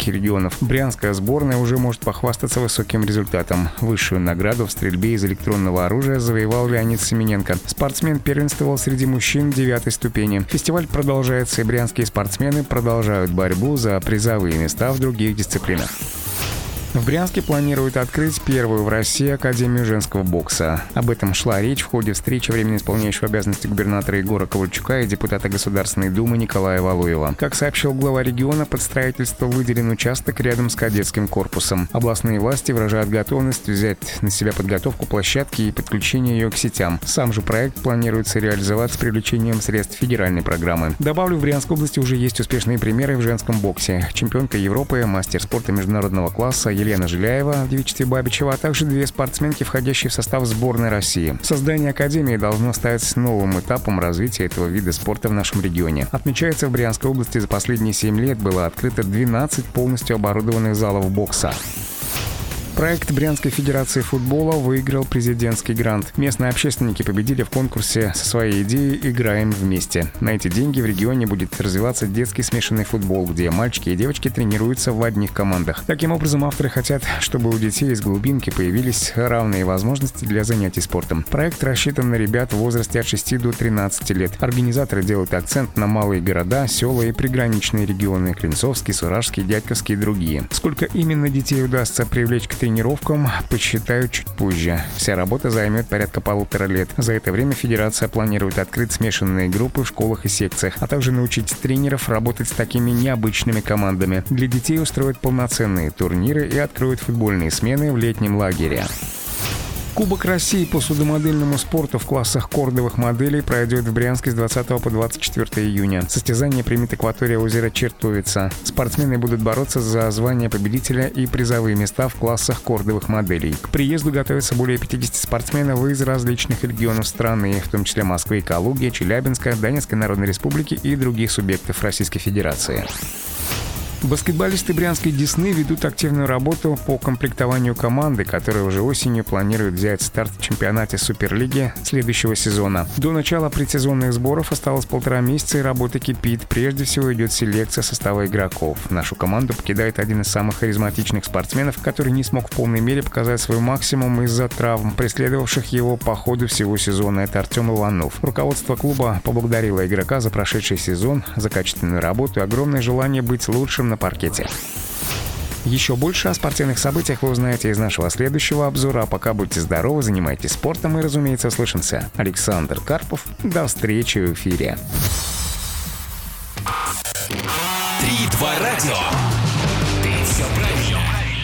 регионов. Брянская сборная уже может похвастаться высоким результатом. Высшую награду в стрельбе из электронного оружия завоевал Леонид Семененко. Спортсмен первенствовал среди мужчин 9-й ступени. Фестиваль продолжается, и брянские спортсмены продолжают борьбу за призовые места в других дисциплинах. В Брянске планируют открыть первую в России Академию женского бокса. Об этом шла речь в ходе встречи временно исполняющего обязанности губернатора Егора Ковальчука и депутата Государственной Думы Николая Валуева. Как сообщил глава региона, под строительство выделен участок рядом с кадетским корпусом. Областные власти выражают готовность взять на себя подготовку площадки и подключение ее к сетям. Сам же проект планируется реализовать с привлечением средств федеральной программы. Добавлю, в Брянской области уже есть успешные примеры в женском боксе. Чемпионка Европы, мастер спорта международного класса Елена Жиляева в девичестве Бабичева, а также 2 спортсменки, входящие в состав сборной России. Создание Академии должно стать новым этапом развития этого вида спорта в нашем регионе. Отмечается, в Брянской области за последние 7 лет было открыто 12 полностью оборудованных залов бокса. Проект Брянской Федерации футбола выиграл президентский грант. Местные общественники победили в конкурсе со своей идеей «Играем вместе». На эти деньги в регионе будет развиваться детский смешанный футбол, где мальчики и девочки тренируются в одних командах. Таким образом, авторы хотят, чтобы у детей из глубинки появились равные возможности для занятий спортом. Проект рассчитан на ребят в возрасте от 6 до 13 лет. Организаторы делают акцент на малые города, села и приграничные регионы – Клинцовский, Суражский, Дядьковский и другие. Сколько именно детей удастся привлечь к тренировкам, подсчитают чуть позже. Вся работа займет порядка 1,5 лет. За это время Федерация планирует открыть смешанные группы в школах и секциях, а также научить тренеров работать с такими необычными командами. Для детей устроят полноценные турниры и откроют футбольные смены в летнем лагере. Кубок России по судомодельному спорту в классах кордовых моделей пройдет в Брянске с 20 по 24 июня. Состязание примет акватория озера Чертовица. Спортсмены будут бороться за звание победителя и призовые места в классах кордовых моделей. К приезду готовятся более 50 спортсменов из различных регионов страны, в том числе Москвы, Калуги, Челябинска, Донецкой Народной Республики и других субъектов Российской Федерации. Баскетболисты Брянской Десны ведут активную работу по комплектованию команды, которая уже осенью планирует взять старт в чемпионате Суперлиги следующего сезона. До начала предсезонных сборов осталось 1,5 месяца, и работа кипит. Прежде всего идет селекция состава игроков. Нашу команду покидает один из самых харизматичных спортсменов, который не смог в полной мере показать свой максимум из-за травм, преследовавших его по ходу всего сезона. Это Артем Иванов. Руководство клуба поблагодарило игрока за прошедший сезон, за качественную работу и огромное желание быть лучшим на паркете. Еще больше о спортивных событиях вы узнаете из нашего следующего обзора. А пока будьте здоровы, занимайтесь спортом и, разумеется, услышимся. Александр Карпов. До встречи в эфире. 3-2 радио. Ты все правильно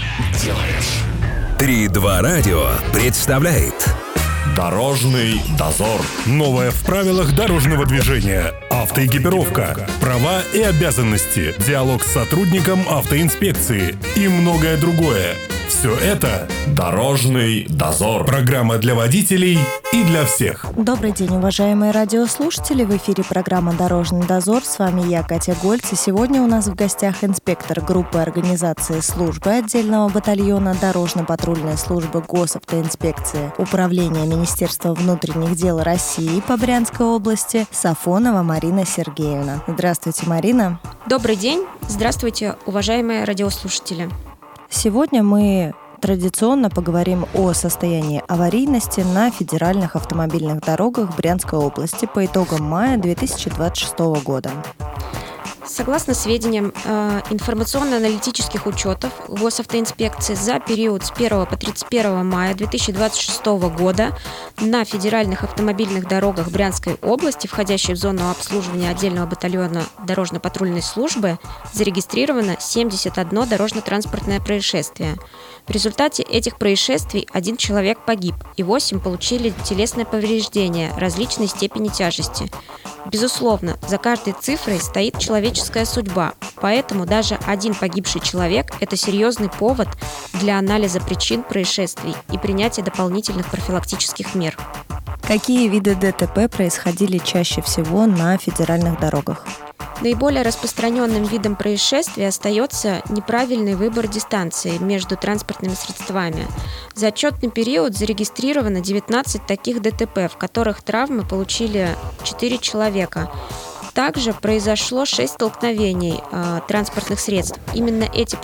делаешь. 3-2 радио представляет Дорожный дозор. Новое в правилах дорожного движения. Автоэкипировка. Права и обязанности. Диалог с сотрудником автоинспекции. И многое другое. Все это «Дорожный дозор». Программа для водителей и для всех. Добрый день, уважаемые радиослушатели. В эфире программа «Дорожный дозор». С вами я, Катя Гольц. И сегодня у нас в гостях инспектор группы организации службы отдельного батальона Дорожно-патрульной службы Госавтоинспекции Управления Министерства внутренних дел России по Брянской области Сафонова Марина Сергеевна. Здравствуйте, Марина. Добрый день. Здравствуйте, уважаемые радиослушатели. Сегодня мы традиционно поговорим о состоянии аварийности на федеральных автомобильных дорогах Брянской области по итогам мая 2026 года. Согласно сведениям информационно-аналитических учетов Госавтоинспекции, за период с 1 по 31 мая 2026 года на федеральных автомобильных дорогах Брянской области, входящей в зону обслуживания отдельного батальона дорожно-патрульной службы, зарегистрировано 71 дорожно-транспортное происшествие. В результате этих происшествий 1 человек погиб и 8 получили телесные повреждения различной степени тяжести. Безусловно, за каждой цифрой стоит человеческая судьба, поэтому даже 1 погибший человек – это серьезный повод для анализа причин происшествий и принятия дополнительных профилактических мер. Какие виды ДТП происходили чаще всего на федеральных дорогах? Наиболее распространенным видом происшествий остается неправильный выбор дистанции между транспортными средствами. За отчетный период зарегистрировано 19 таких ДТП, в которых травмы получили 4 человека. Также произошло 6 столкновений транспортных средств. Именно эти